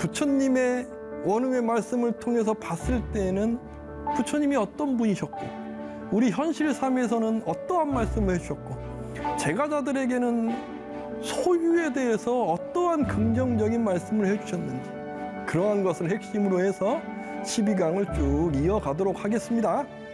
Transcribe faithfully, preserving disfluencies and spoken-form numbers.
부처님의 원음의 말씀을 통해서 봤을 때에는 부처님이 어떤 분이셨고, 우리 현실 삶에서는 어떠한 말씀을 해주셨고, 제가자들에게는 소유에 대해서 어떠한 긍정적인 말씀을 해주셨는지, 그러한 것을 핵심으로 해서 십이 강을 쭉 이어가도록 하겠습니다.